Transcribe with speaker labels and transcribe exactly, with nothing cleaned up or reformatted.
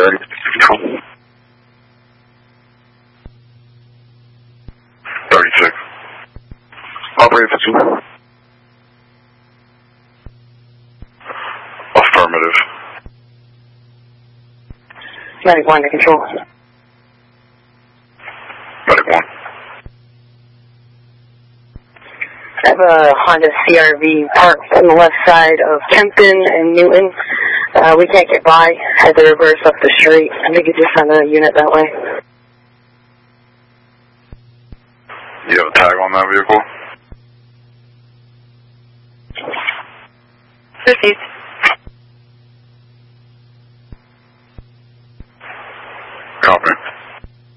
Speaker 1: thirty-six. thirty-six. Operator for two. Affirmative.
Speaker 2: Medic one to control.
Speaker 1: Medic one.
Speaker 2: I have a Honda C R V parked on the left side of Kempton and Newton. Uh, we can't get by. Had to reverse up the street. I think you just sent a unit that way.
Speaker 1: You have a tag on that vehicle?
Speaker 3: Proceed.